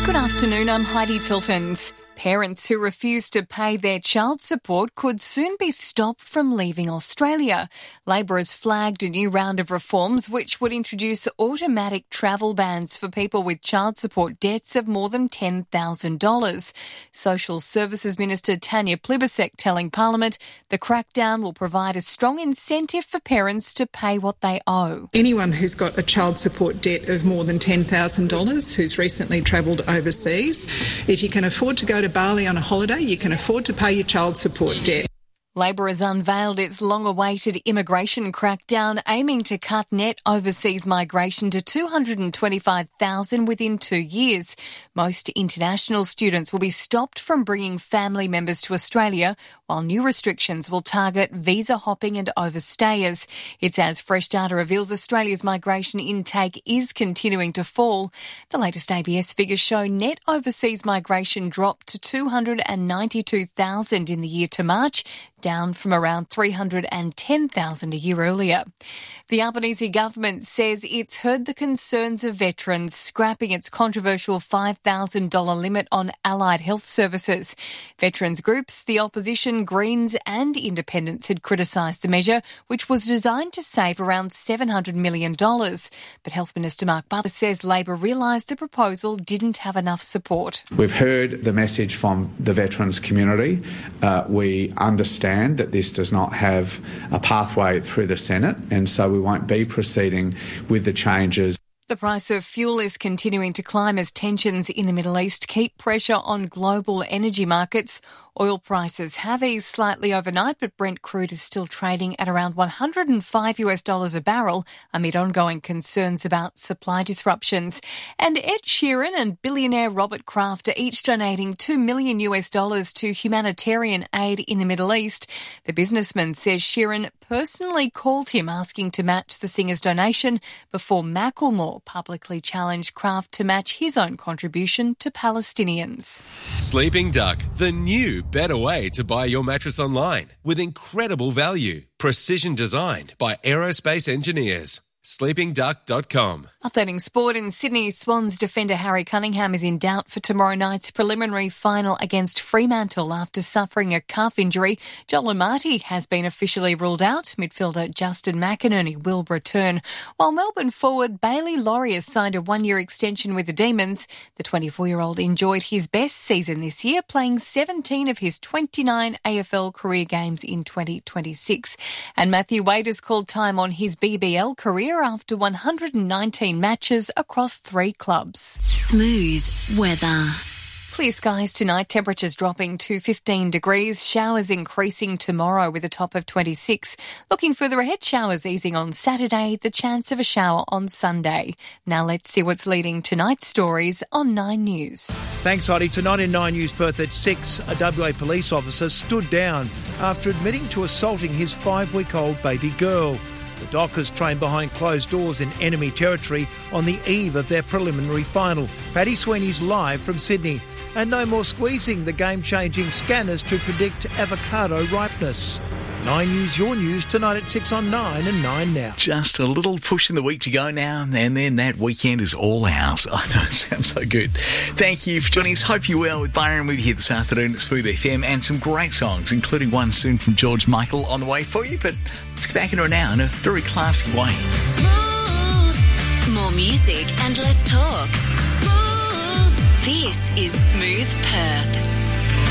Good afternoon, I'm Heidi Tiltons. Parents who refuse to pay their child support could soon be stopped from leaving Australia. Labor has flagged a new round of reforms which would introduce automatic travel bans for people with child support debts of more than $10,000. Social Services Minister Tanya Plibersek telling Parliament the crackdown will provide a strong incentive for parents to pay what they owe. Anyone who's got a child support debt of more than $10,000 who's recently travelled overseas, if you can afford to go to Bali on a holiday, you can afford to pay your child support debt. Labor has unveiled its long-awaited immigration crackdown aiming to cut net overseas migration to 225,000 within 2 years. Most international students will be stopped from bringing family members to Australia, while new restrictions will target visa hopping and overstayers. It's as fresh data reveals Australia's migration intake is continuing to fall. The latest ABS figures show net overseas migration dropped to 292,000 in the year to March, down from around 310,000 a year earlier. The Albanese government says it's heard the concerns of veterans, scrapping its controversial $5,000 limit on allied health services. Veterans groups, the opposition, Greens and independents had criticised the measure, which was designed to save around $700 million. But Health Minister Mark Butler says Labor realised the proposal didn't have enough support. We've heard the message from the veterans community. We understand that this does not have a pathway through the Senate, and so we won't be proceeding with the changes. The price of fuel is continuing to climb as tensions in the Middle East keep pressure on global energy markets. Oil prices have eased slightly overnight, but Brent crude is still trading at around $105 a barrel amid ongoing concerns about supply disruptions. And Ed Sheeran and billionaire Robert Kraft are each donating $2 million to humanitarian aid in the Middle East. The businessman says Sheeran personally called him asking to match the singer's donation before Macklemore publicly challenged Kraft to match his own contribution to Palestinians. Sleeping Duck, the new better way to buy your mattress online with incredible value. Precision designed by aerospace engineers. sleepingduck.com. Updating sport in Sydney, Swans defender Harry Cunningham is in doubt for tomorrow night's preliminary final against Fremantle after suffering a calf injury. Joel Amati has been officially ruled out. Midfielder Justin McInerney will return. While Melbourne forward Bailey Laurie has signed a one-year extension with the Demons, the 24-year-old enjoyed his best season this year, playing 17 of his 29 AFL career games in 2026. And Matthew Wade has called time on his BBL career after 119 matches across 3 clubs. Smooth weather. Clear skies tonight, temperatures dropping to 15 degrees, showers increasing tomorrow with a top of 26. Looking further ahead, showers easing on Saturday, the chance of a shower on Sunday. Now let's see what's leading tonight's stories on 9 News. Thanks, Heidi. Tonight in 9 News Perth at 6, a WA police officer stood down after admitting to assaulting his 5-week-old baby girl. The Dockers train behind closed doors in enemy territory on the eve of their preliminary final. Paddy Sweeney's live from Sydney. And no more squeezing the game-changing scanners to predict avocado ripeness. 9 News, your news, tonight at 6 on 9 and 9 now. Just a little push in the week to go now, and then that weekend is all ours. I know, it sounds so good. Thank you for joining us. Hope you're well with Byron. We'll be here this afternoon at Smooth FM, and some great songs, including one soon from George Michael on the way for you. But let's get back into it now in a very classy way. Smooth. More music and less talk. Smooth. This is Smooth Perth.